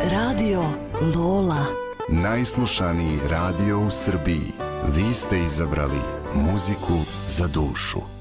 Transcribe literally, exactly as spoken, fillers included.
Radio Lola. Najslušaniji radio u Srbiji. Vi ste izabrali muziku za dušu.